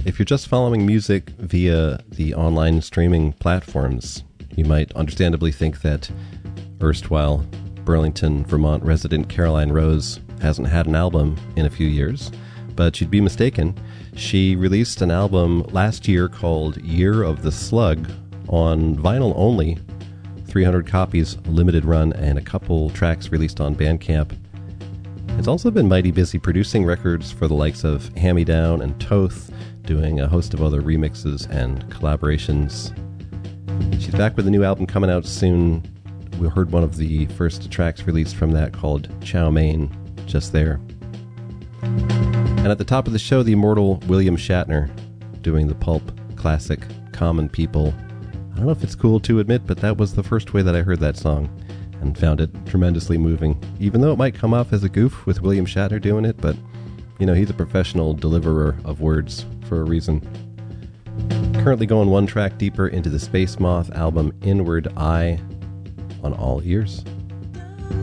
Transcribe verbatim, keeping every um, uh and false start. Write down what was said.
If you're just following music via the online streaming platforms, you might understandably think that erstwhile Burlington, Vermont resident Caroline Rose hasn't had an album in a few years, but you'd be mistaken. She released an album last year called Year of the Slug on vinyl only, three hundred copies, limited run, and a couple tracks released on Bandcamp. It's also been mighty busy producing records for the likes of Hand Me Down and Toth, doing a host of other remixes and collaborations. She's back with a new album coming out soon. We heard one of the first tracks released from that called Chow Mein, just there. And at the top of the show, the immortal William Shatner doing the pulp classic Common People. I don't know if it's cool to admit, but that was the first way that I heard that song and found it tremendously moving. Even though it might come off as a goof with William Shatner doing it, but, you know, he's a professional deliverer of words for a reason. Currently going one track deeper into the Space Moth album Inward Eye on All Ears.